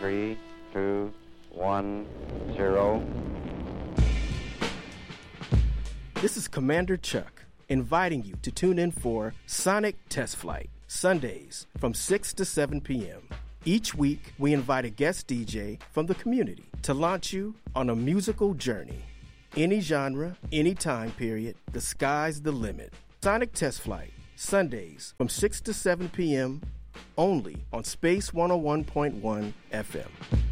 Three, two, one, zero. This is Commander Chuck, inviting you to tune in for Sonic Test Flight, Sundays from 6 to 7 p.m. Each week, we invite a guest DJ from the community to launch you on a musical journey. Any genre, any time period, the sky's the limit. Sonic Test Flight, Sundays from 6 to 7 p.m., only on Space 101.1 FM.